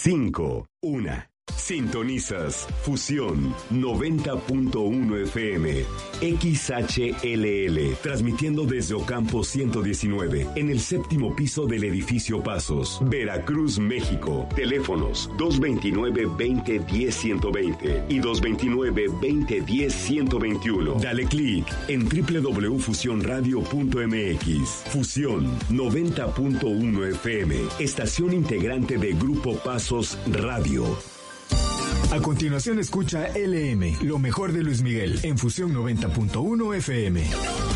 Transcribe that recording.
5, 1. Sintonizas Fusión 90.1 FM XHLL, transmitiendo desde Ocampo 119 en el séptimo piso del edificio Pasos, Veracruz, México. Teléfonos 229-2010-120 y 229-2010-121. Dale clic en www.fusionradio.mx. Fusión 90.1 FM, estación integrante de Grupo Pasos Radio. A continuación escucha LM, lo mejor de Luis Miguel, en Fusión 90.1 FM.